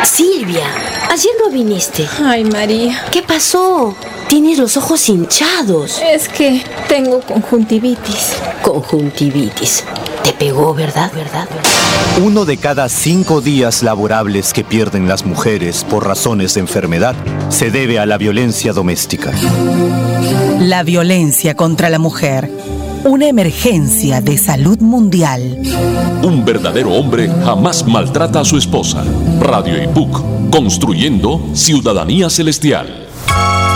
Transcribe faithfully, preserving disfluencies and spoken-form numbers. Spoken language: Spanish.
Silvia, ayer no viniste. Ay, María. ¿Qué pasó? Tienes los ojos hinchados. Es que tengo conjuntivitis. Conjuntivitis. Te pegó, ¿verdad? ¿Verdad? ¿Verdad? Uno de cada cinco días laborables que pierden las mujeres por razones de enfermedad se debe a la violencia doméstica. La violencia contra la mujer. Una emergencia de salud mundial. Un verdadero hombre jamás maltrata a su esposa. Radio I P U C, construyendo ciudadanía celestial.